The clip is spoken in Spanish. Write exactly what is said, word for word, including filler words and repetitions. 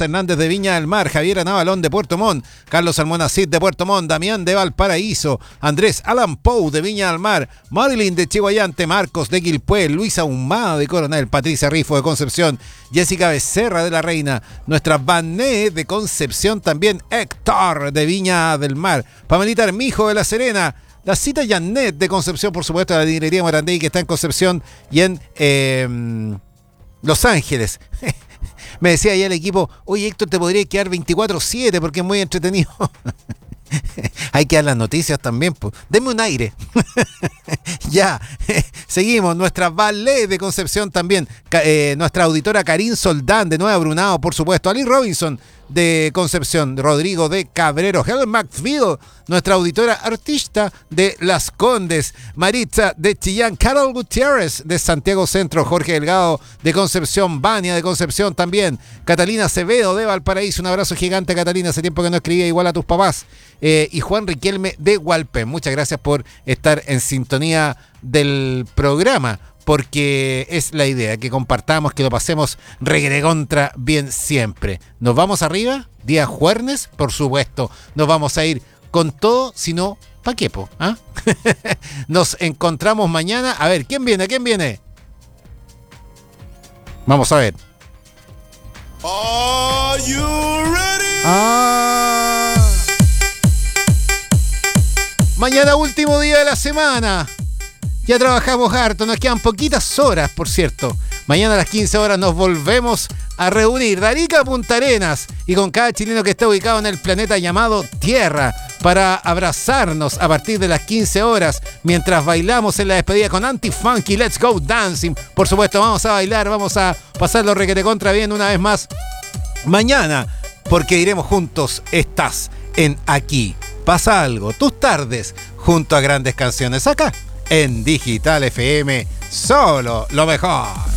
Hernández de Viña del Mar, Javier Navalón de Puerto Montt, Carlos Almonacid de Puerto Montt, Damián de Valparaíso, Andrés Alan Pou de Viña del Mar, Marilyn de Chihuayante, Marcos de Quilpué, Luisa Humada de Coronel, Patricia Rifo de Concepción, Jessica Becerra de La Reina, nuestra Vané de Concepción también, Héctor de Viña del Mar, Pamelita Armijo de La Serena, la cita Janet de Concepción, por supuesto, la librería Morandé, que está en Concepción y en eh, Los Ángeles. Me decía ya el equipo, oye Héctor, te podría quedar veinticuatro siete porque es muy entretenido. Hay que dar las noticias también, pues. Denme un aire. Ya, seguimos. Nuestra ballet de Concepción también. Eh, nuestra auditora Karin Soldán de Nueva Brunao, por supuesto. Ali Robinson de Concepción. Rodrigo de Cabrero. Helen McField, nuestra auditora artista de Las Condes. Maritza de Chillán. Carol Gutiérrez de Santiago Centro. Jorge Delgado de Concepción. Vania de Concepción también. Catalina Acevedo de Valparaíso. Un abrazo gigante, Catalina. Hace tiempo que no escribía igual a tus papás. Eh, y Juan Riquelme de Hualpén. Muchas gracias por estar en sintonía del programa, porque es la idea, que compartamos, que lo pasemos regrecontra bien siempre. ¿Nos vamos arriba? Día jueves, por supuesto. Nos vamos a ir con todo, si no, ¿pa' qué, po? ¿Ah? Nos encontramos mañana. A ver, ¿quién viene? ¿Quién viene? Vamos a ver. Are you ready? Ah... Mañana último día de la semana. Ya trabajamos harto, nos quedan poquitas horas, por cierto. Mañana a las quince horas nos volvemos a reunir de Arica a Punta Arenas y con cada chileno que está ubicado en el planeta llamado Tierra para abrazarnos a partir de las quince horas mientras bailamos en la despedida con Anti-Funky Let's Go Dancing. Por supuesto, vamos a bailar, vamos a pasarlo requete contra bien una vez más mañana, porque iremos juntos. Estás en Aquí Pasa Algo, tus tardes junto a grandes canciones acá en Digital F M, solo lo mejor.